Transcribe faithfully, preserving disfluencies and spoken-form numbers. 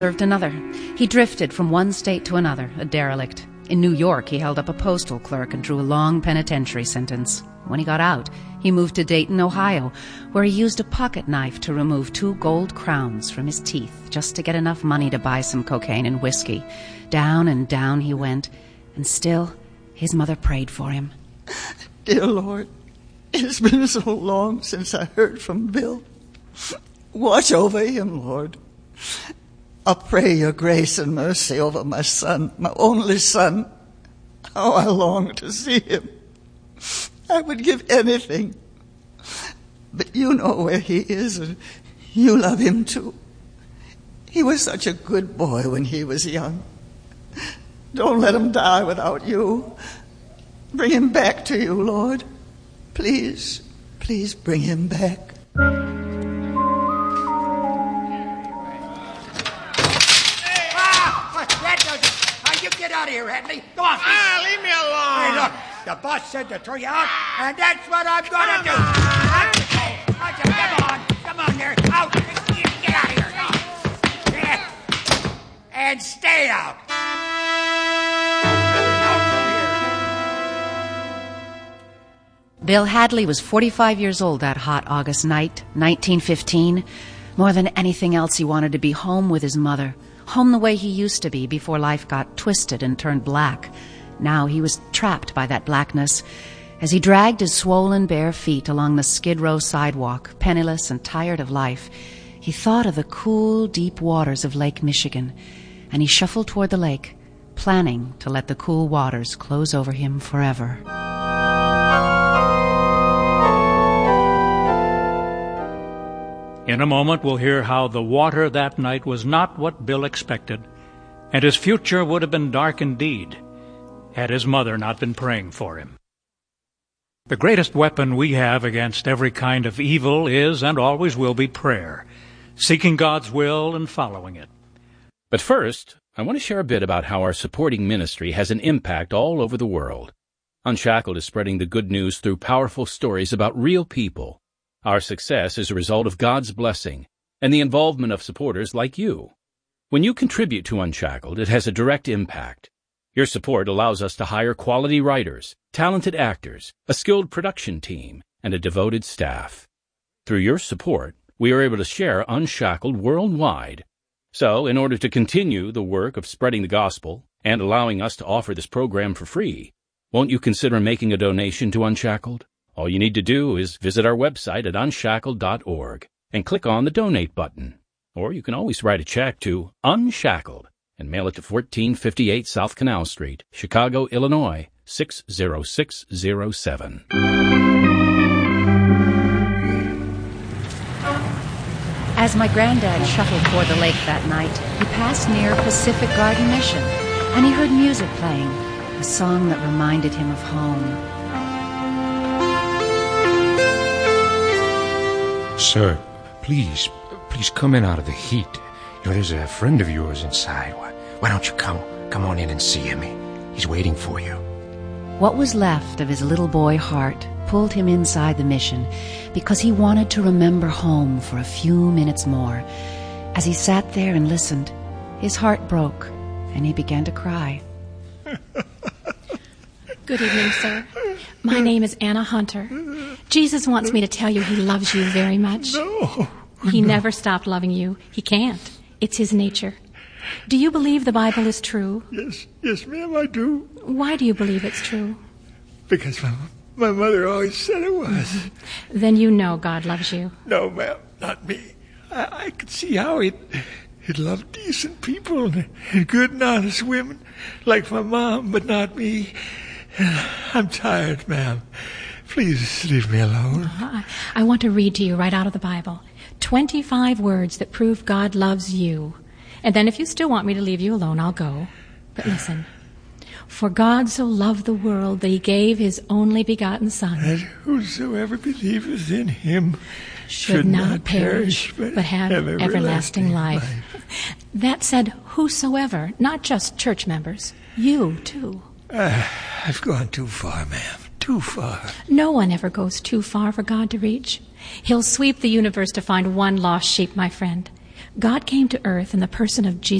served another. He drifted from one state to another, a derelict. In New York, he held up a postal clerk and drew a long penitentiary sentence. When he got out, he moved to Dayton, Ohio, where he used a pocket knife to remove two gold crowns from his teeth just to get enough money to buy some cocaine and whiskey. Down and down he went, and still his mother prayed for him. Dear Lord, it's been so long since I heard from Bill. Watch over him, Lord. I pray your grace and mercy over my son, my only son. How I long to see him. I would give anything. But you know where he is, and you love him too. He was such a good boy when he was young. Don't let him die without you. Bring him back to you, Lord. Please, please bring him back. Get out of here, Hadley. Go on. Ah, leave me alone. Hey, look, the boss said to throw you out, and that's what I'm going to do. Out you go. Out you, come on. Come on there. Out. Get out of here. Go. Yeah. And stay out. Bill Hadley was forty-five years old that hot August night, nineteen fifteen. More than anything else, he wanted to be home with his mother. Home the way he used to be before life got twisted and turned black. Now he was trapped by that blackness. As he dragged his swollen bare feet along the Skid Row sidewalk, penniless and tired of life, he thought of the cool, deep waters of Lake Michigan, and he shuffled toward the lake, planning to let the cool waters close over him forever. In a moment, we'll hear how the water that night was not what Bill expected, and his future would have been dark indeed had his mother not been praying for him. The greatest weapon we have against every kind of evil is and always will be prayer, seeking God's will and following it. But first, I want to share a bit about how our supporting ministry has an impact all over the world. Unshackled is spreading the good news through powerful stories about real people. Our success is a result of God's blessing and the involvement of supporters like you. When you contribute to Unshackled, it has a direct impact. Your support allows us to hire quality writers, talented actors, a skilled production team, and a devoted staff. Through your support, we are able to share Unshackled worldwide. So, in order to continue the work of spreading the gospel and allowing us to offer this program for free, won't you consider making a donation to Unshackled? All you need to do is visit our website at unshackled dot org and click on the Donate button. Or you can always write a check to Unshackled and mail it to fourteen fifty-eight South Canal Street, Chicago, Illinois, six zero six zero seven. As my granddad shuffled toward the lake that night, he passed near Pacific Garden Mission, and he heard music playing, a song that reminded him of home. Sir, please, please come in out of the heat. You know, there's a friend of yours inside. Why, why don't you come, come on in and see him? He's waiting for you. What was left of his little boy heart pulled him inside the mission because he wanted to remember home for a few minutes more. As he sat there and listened, his heart broke, and he began to cry. Good evening, sir. My name is Anna Hunter. Jesus wants me to tell you he loves you very much. No. He no. never stopped loving you. He can't. It's his nature. Do you believe the Bible is true? Yes, yes, ma'am, I do. Why do you believe it's true? Because my, my mother always said it was. Then you know God loves you. No, ma'am, not me. I, I could see how he'd, he'd love decent people and, and good and honest women like my mom, but not me. I'm tired, ma'am. Please leave me alone. Uh, I want to read to you right out of the Bible. Twenty-five words that prove God loves you. And then if you still want me to leave you alone, I'll go. But listen. For God so loved the world that he gave his only begotten Son. And whosoever believeth in him should, should not, not perish, but, but have, have everlasting, everlasting life. life. That said, whosoever, not just church members. You, too. Uh, I've gone too far, ma'am. Too far. No one ever goes too far for God to reach. He'll sweep the universe to find one lost sheep, my friend. God came to earth in the person of Jesus